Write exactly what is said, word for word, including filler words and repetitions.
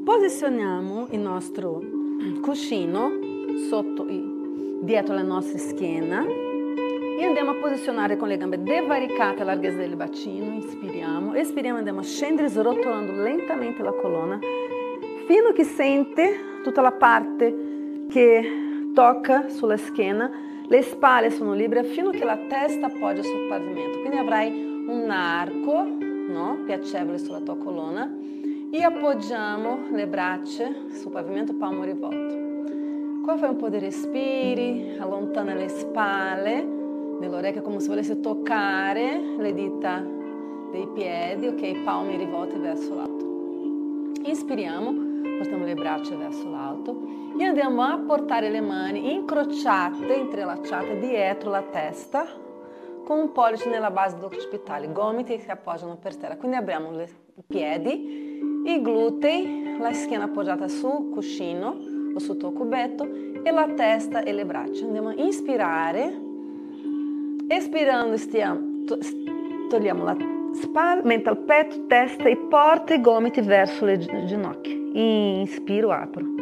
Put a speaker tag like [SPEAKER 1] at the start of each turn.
[SPEAKER 1] Posizioniamo il nostro cuscino sotto, dietro la nostra schiena e andiamo a posizionare con le gambe divaricate a larghezza del bacino. Inspiriamo, espiriamo, andiamo a scendere srotolando lentamente la colonna fino a che sente tutta la parte che tocca sulla schiena. Le spalle sono libere fino a che la testa appoggia sul pavimento, quindi avrai un arco, no? Piacevole sulla tua colonna, e appoggiamo le braccia sul pavimento, palmo rivolto. Qua fai un po' di respiri, allontana le spalle dell'orecchio come se volessi toccare le dita dei piedi, ok? Palmi rivolti verso l'alto. Inspiriamo. Portiamo le braccia verso l'alto e andiamo a portare le mani incrociate, interlacciate dietro la testa con un pollice nella base dell'occipitale, gomiti che si appoggiano per terra. Quindi apriamo le, i piedi, i glutei, la schiena appoggiata sul cuscino o sul tuo cubetto e la testa e le braccia. Andiamo a inspirare, espirando stiamo, to, togliamo la spalla, menta al petto, testa e porta i gomiti verso le ginocchia. Inspiro, apro.